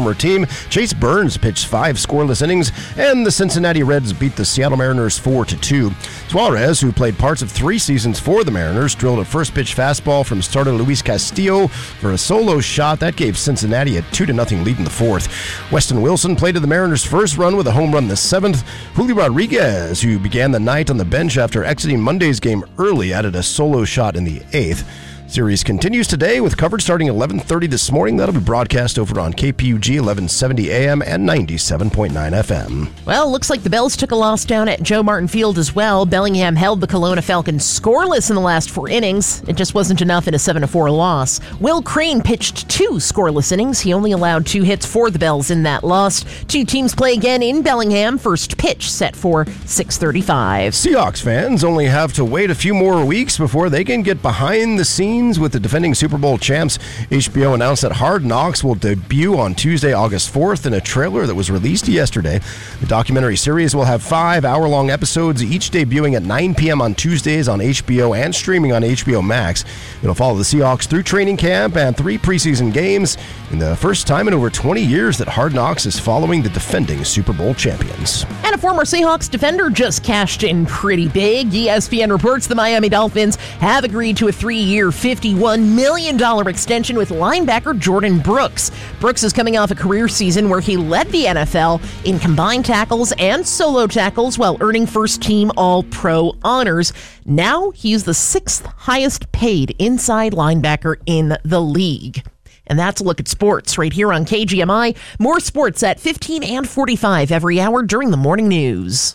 former team. Chase Burns pitched 5 scoreless innings, and the Cincinnati Reds beat the Seattle Mariners 4-2. Suarez, who played parts of 3 seasons for the Mariners, drilled a first-pitch fastball from starter Luis Castillo for a solo shot. That gave Cincinnati a 2-0 lead in the 4th. Weston Wilson played to the Mariners' first run with a home run in the 7th. Julio Rodriguez, who began the night on the bench after exiting Monday's game early, added a solo shot in the 8th. Series continues today with coverage starting 11:30 this morning. That'll be broadcast over on KPUG 1170 AM and 97.9 FM. Well, looks like the Bells took a loss down at Joe Martin Field as well. Bellingham held the Kelowna Falcons scoreless in the last 4 innings. It just wasn't enough in a 7-4 loss. Will Crane pitched 2 scoreless innings. He only allowed 2 hits for the Bells in that loss. 2 teams play again in Bellingham. First pitch set for 6:35. Seahawks fans only have to wait a few more weeks before they can get behind the scenes with the defending Super Bowl champs. HBO announced that Hard Knocks will debut on Tuesday, August 4th in a trailer that was released yesterday. The documentary series will have 5 hour-long episodes, each debuting at 9 p.m. on Tuesdays on HBO and streaming on HBO Max. It'll follow the Seahawks through training camp and 3 preseason games, in the first time in over 20 years that Hard Knocks is following the defending Super Bowl champions. And a former Seahawks defender just cashed in pretty big. ESPN reports the Miami Dolphins have agreed to a 3-year, $51 million extension with linebacker Jordan Brooks. Brooks is coming off a career season where he led the NFL in combined tackles and solo tackles while earning first-team All-Pro honors. Now he's the 6th highest paid inside linebacker in the league. And that's a look at sports right here on KGMI. More sports at 15 and 45 every hour during the morning news.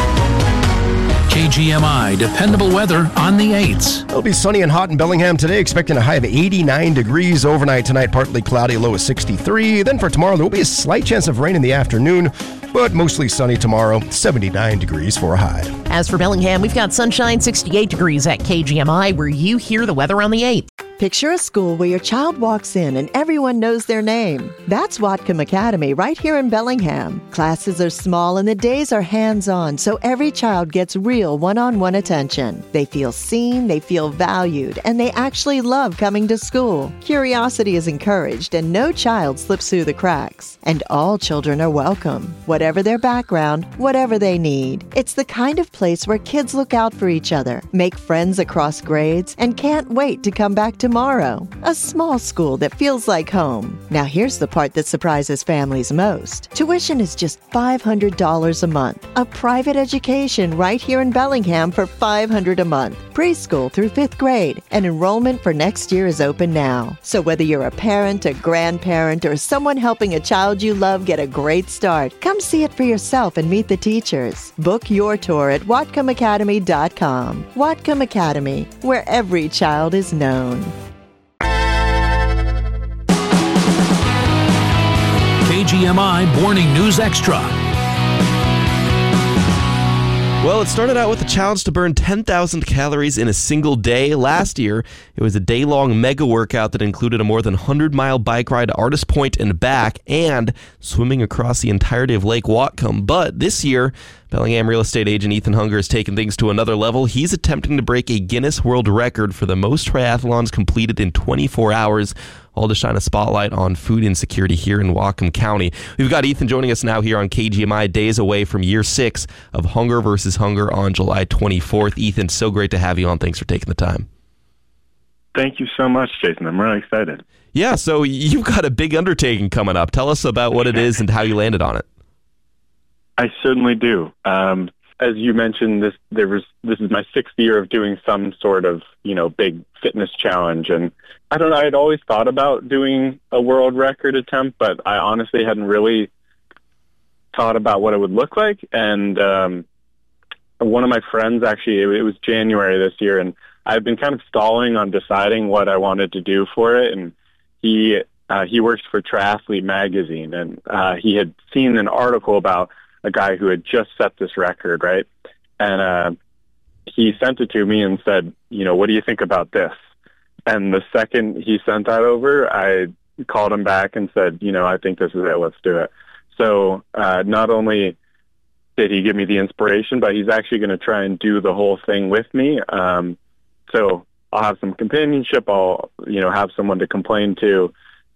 KGMI dependable weather on the 8s. It'll be sunny and hot in Bellingham today, expecting a high of 89 degrees. Overnight tonight, partly cloudy, low of 63. Then for tomorrow, there will be a slight chance of rain in the afternoon, but mostly sunny tomorrow, 79 degrees for a high. As for Bellingham, we've got sunshine, 68 degrees at KGMI, where you hear the weather on the 8th. Picture a school where your child walks in and everyone knows their name. That's Whatcom Academy right here in Bellingham. Classes are small and the days are hands-on, so every child gets real one-on-one attention. They feel seen, they feel valued, and they actually love coming to school. Curiosity is encouraged and no child slips through the cracks. And all children are welcome, whatever their background, whatever they need. It's the kind of place where kids look out for each other, make friends across grades, and can't wait to come back tomorrow. A small school that feels like home. Now here's the part that surprises families most. Tuition is just $500 a month. A private education right here in Bellingham for $500 a month. Preschool through 5th grade. And enrollment for next year is open now. So whether you're a parent, a grandparent, or someone helping a child you love get a great start, come see it for yourself and meet the teachers. Book your tour at WhatcomAcademy.com. Whatcom Academy, where every child is known. KGMI Morning News Extra. Well, it started out with a challenge to burn 10,000 calories in a single day. Last year, it was a day-long mega workout that included a more than 100-mile bike ride to Artist Point and back, and swimming across the entirety of Lake Whatcom. But this year, Bellingham real estate agent Ethan Hunger has taken things to another level. He's attempting to break a Guinness World Record for the most triathlons completed in 24 hours, all to shine a spotlight on food insecurity here in Whatcom County. We've got Ethan joining us now here on KGMI, days away from year 6 of Hunger versus Hunger on July 24th. Ethan, so great to have you on. Thanks for taking the time. Thank you so much, Jason. I'm really excited. Yeah, so you've got a big undertaking coming up. Tell us about what it is and how you landed on it. I certainly do. As you mentioned, this is my 6th year of doing some sort of, big fitness challenge. And I don't know, I'd always thought about doing a world record attempt, but I honestly hadn't really thought about what it would look like. And one of my friends, actually, it was January this year, and I've been kind of stalling on deciding what I wanted to do for it. And he works for Triathlete Magazine, and he had seen an article about a guy who had just set this record, right? And he sent it to me and said, what do you think about this? And the second he sent that over, I called him back and said, I think this is it. Let's do it. So not only did he give me the inspiration, but he's actually going to try and do the whole thing with me. So I'll have some companionship. I'll, have someone to complain to.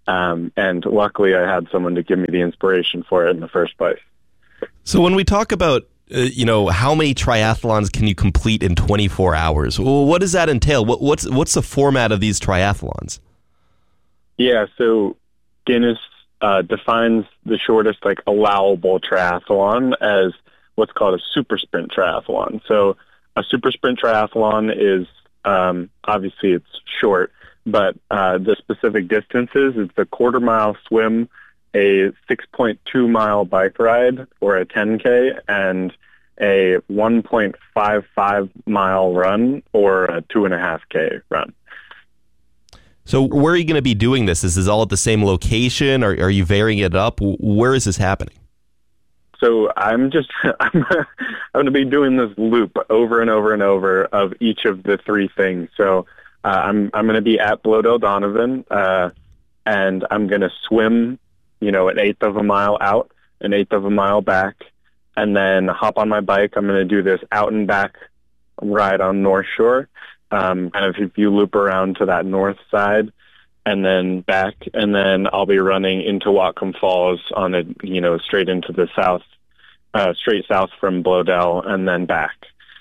And luckily I had someone to give me the inspiration for it in the first place. So when we talk about, how many triathlons can you complete in 24 hours? Well, what does that entail? What's the format of these triathlons? Yeah, so Guinness defines the shortest allowable triathlon as what's called a super sprint triathlon. So a super sprint triathlon is obviously it's short, but the specific distances is the quarter-mile swim, a 6.2 mile bike ride or a 10K, and a 1.55 mile run or a 2.5K run. So where are you going to be doing this? Is this all at the same location? Or are you varying it up? Where is this happening? So I'm going to be doing this loop over and over and over of each of the three things. So I'm going to be at Bloedel Donovan, and I'm going to swim, an eighth of a mile out, an eighth of a mile back, and then hop on my bike. I'm going to do this out and back ride on North Shore. Kind of if you loop around to that north side and then back, and then I'll be running into Whatcom Falls on straight into the south, straight south from Bloedel and then back.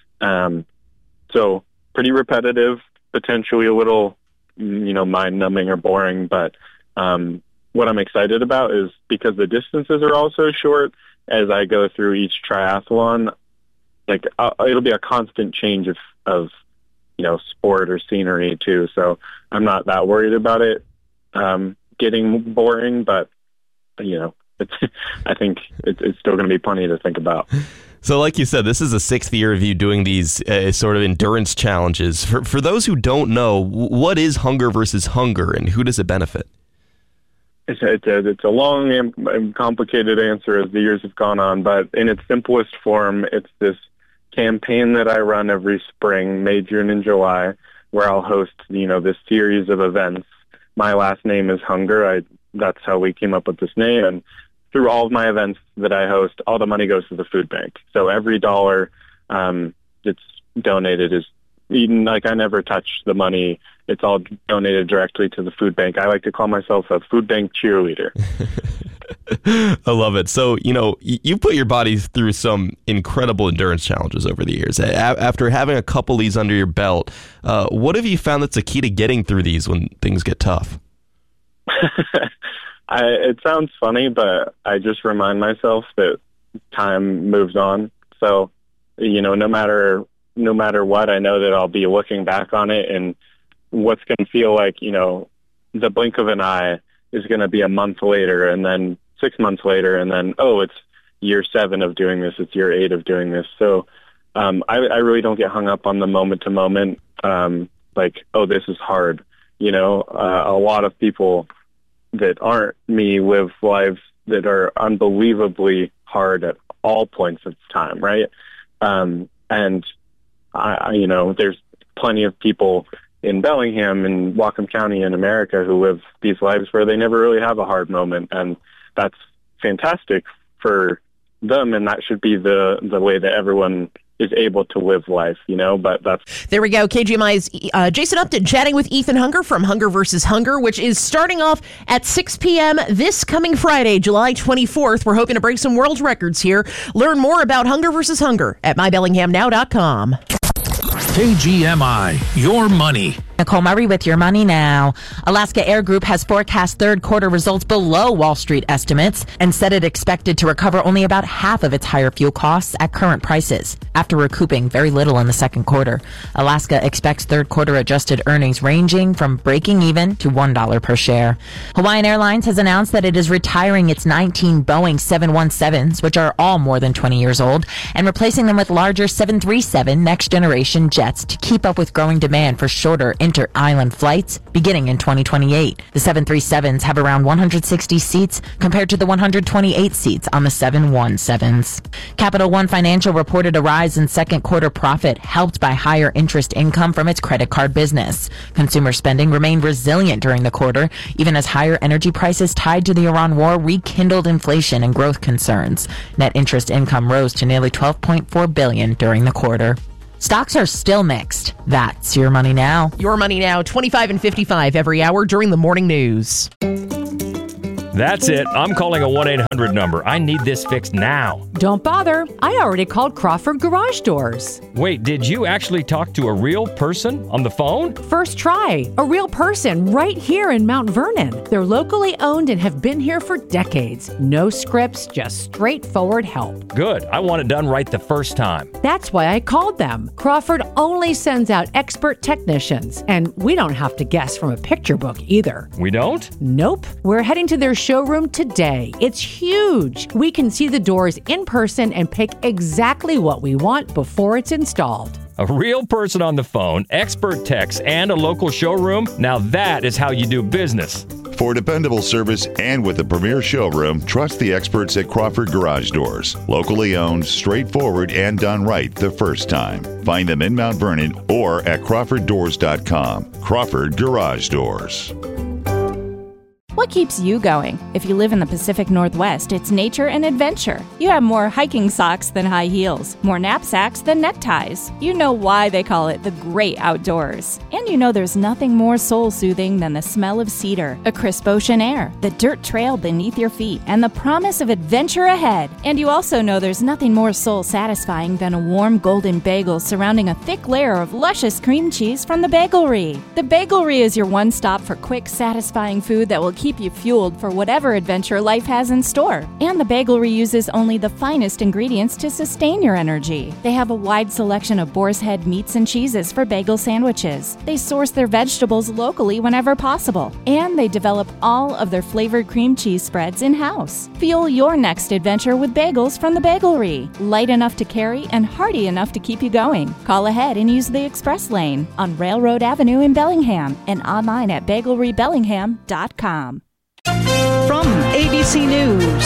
So pretty repetitive, potentially a little, mind numbing or boring, but what I'm excited about is because the distances are also short, as I go through each triathlon, it'll be a constant change of sport or scenery too. So I'm not that worried about it getting boring, but I think it's still going to be plenty to think about. So like you said, this is the 6th year of you doing these sort of endurance challenges. For those who don't know, what is Hunger versus Hunger and who does it benefit? It's a long and complicated answer as the years have gone on, but in its simplest form, it's this campaign that I run every spring, May, June, and July, where I'll host, this series of events. My last name is Hunger. That's how we came up with this name. And through all of my events that I host, all the money goes to the food bank. So every dollar that's donated is eaten. I never touch the money. It's all donated directly to the food bank. I like to call myself a food bank cheerleader. I love it. So, you put your body through some incredible endurance challenges over the years. After having a couple of these under your belt, what have you found that's the key to getting through these when things get tough? It sounds funny, but I just remind myself that time moves on. So, no matter what, I know that I'll be looking back on it, and what's going to feel like, the blink of an eye is going to be a month later, and then 6 months later, and then, it's year 7 of doing this, it's year 8 of doing this. So I really don't get hung up on the moment to moment, this is hard. A lot of people that aren't me live lives that are unbelievably hard at all points of time, right? And there's plenty of people in Bellingham and Whatcom County in America who live these lives where they never really have a hard moment, and that's fantastic for them, and that should be the way that everyone is able to live life, but that's... There we go. KGMI's Jason Upton chatting with Ethan Hunger from Hunger versus Hunger, which is starting off at 6 p.m. this coming Friday, July 24th. We're hoping to break some world records here. Learn more about Hunger versus Hunger at mybellinghamnow.com. KGMI, your money. Nicole Murray with Your Money Now. Alaska Air Group has forecast third quarter results below Wall Street estimates and said it expected to recover only about half of its higher fuel costs at current prices, after recouping very little in the second quarter. Alaska expects third quarter adjusted earnings ranging from breaking even to $1 per share. Hawaiian Airlines has announced that it is retiring its 19 Boeing 717s, which are all more than 20 years old, and replacing them with larger 737 next generation jets to keep up with growing demand for shorter inter-island flights beginning in 2028. The 737s have around 160 seats compared to the 128 seats on the 717s. Capital One Financial reported a rise in second quarter profit helped by higher interest income from its credit card business. Consumer spending remained resilient during the quarter, even as higher energy prices tied to the Iran war rekindled inflation and growth concerns. Net interest income rose to nearly $12.4 billion during the quarter. Stocks are still mixed. That's Your Money Now. Your Money Now, 25 and 55 every hour during the morning news. That's it. I'm calling a 1-800 number. I need this fixed now. Don't bother. I already called Crawford Garage Doors. Wait, did you actually talk to a real person on the phone? First try. A real person right here in Mount Vernon. They're locally owned and have been here for decades. No scripts, just straightforward help. Good. I want it done right the first time. That's why I called them. Crawford only sends out expert technicians, and we don't have to guess from a picture book either. We don't? Nope. We're heading to their showroom today. It's huge. We can see the doors in person and pick exactly what we want before it's installed. A real person on the phone, expert techs, and a local showroom? Now that is how you do business. For dependable service and with a premier showroom, trust the experts at Crawford Garage Doors. Locally owned, straightforward, and done right the first time. Find them in Mount Vernon or at crawforddoors.com. Crawford Garage Doors. What keeps you going? If you live in the Pacific Northwest, it's nature and adventure. You have more hiking socks than high heels, more knapsacks than neckties. You know why they call it the great outdoors. And you know there's nothing more soul-soothing than the smell of cedar, a crisp ocean air, the dirt trail beneath your feet, and the promise of adventure ahead. And you also know there's nothing more soul-satisfying than a warm golden bagel surrounding a thick layer of luscious cream cheese from the Bagelry. The Bagelry is your one stop for quick, satisfying food that will keep you fueled for whatever adventure life has in store. And the Bagelry uses only the finest ingredients to sustain your energy. They have a wide selection of boar's head meats and cheeses for bagel sandwiches. They source their vegetables locally whenever possible. And they develop all of their flavored cream cheese spreads in-house. Fuel your next adventure with bagels from the Bagelry. Light enough to carry and hearty enough to keep you going. Call ahead and use the express lane on Railroad Avenue in Bellingham and online at bagelrybellingham.com. From ABC News,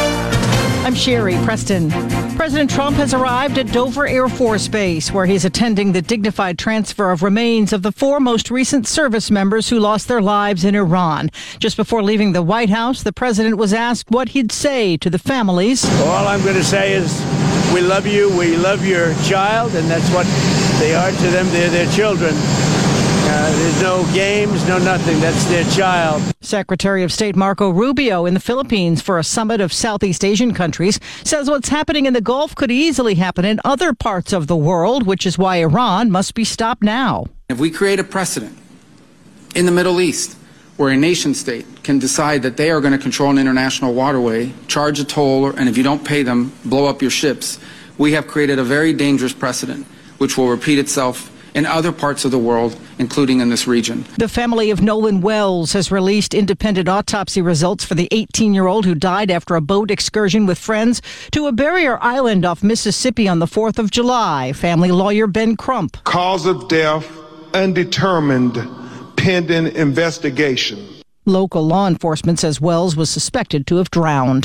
I'm Sherry Preston. President Trump has arrived at Dover Air Force Base, where he's attending the dignified transfer of remains of the 4 most recent service members who lost their lives in Iran. Just before leaving the White House, the president was asked what he'd say to the families. All I'm going to say is we love you, we love your child, and that's what they are to them. They're their children. There's no games, no nothing. That's their child. Secretary of State Marco Rubio in the Philippines for a summit of Southeast Asian countries says what's happening in the Gulf could easily happen in other parts of the world, which is why Iran must be stopped now. If we create a precedent in the Middle East where a nation state can decide that they are going to control an international waterway, charge a toll, and if you don't pay them, blow up your ships, we have created a very dangerous precedent which will repeat itself in other parts of the world, including in this region. The family of Nolan Wells has released independent autopsy results for the 18-year-old who died after a boat excursion with friends to a barrier island off Mississippi on the 4th of July. Family lawyer Ben Crump. Cause of death undetermined, pending investigation. Local law enforcement says Wells was suspected to have drowned.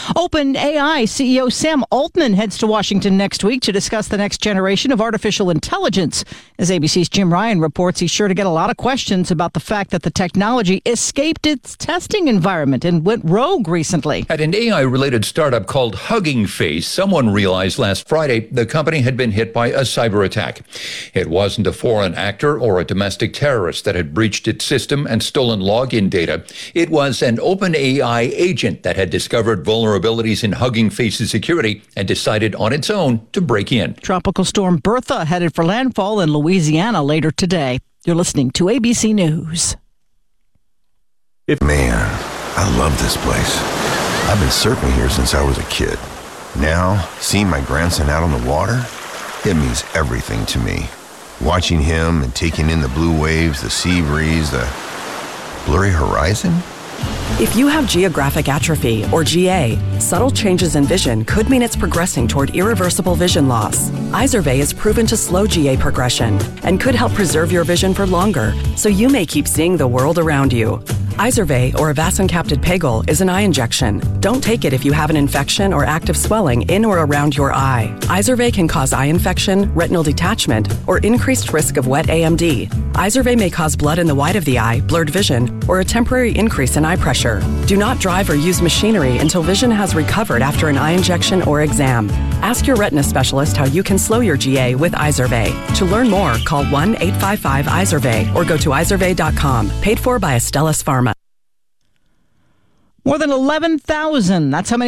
OpenAI CEO Sam Altman heads to Washington next week to discuss the next generation of artificial intelligence. As ABC's Jim Ryan reports, he's sure to get a lot of questions about the fact that the technology escaped its testing environment and went rogue recently. At an AI-related startup called Hugging Face, someone realized last Friday the company had been hit by a cyber attack. It wasn't a foreign actor or a domestic terrorist that had breached its system and stolen login data. It was an OpenAI agent that had discovered vulnerabilities in Hugging Face's security and decided on its own to break in. Tropical storm Bertha headed for landfall in Louisiana later today. You're listening to ABC News. Man, I love this place. I've been surfing here since I was a kid. Now, seeing my grandson out on the water, it means everything to me. Watching him and taking in the blue waves, the sea breeze, the blurry horizon? If you have geographic atrophy, or GA, subtle changes in vision could mean it's progressing toward irreversible vision loss. Izervay is proven to slow GA progression and could help preserve your vision for longer, so you may keep seeing the world around you. Izervay, or avacincaptad pegol, is an eye injection. Don't take it if you have an infection or active swelling in or around your eye. Izervay can cause eye infection, retinal detachment, or increased risk of wet AMD. Izervay may cause blood in the white of the eye, blurred vision, or a temporary increase in eye pressure. Do not drive or use machinery until vision has recovered after an eye injection or exam. Ask your retina specialist how you can slow your GA with Izervay. To learn more, call 1-855-IZERVAY or go to izervay.com. Paid for by Astellas Pharma. More than 11,000. That's how many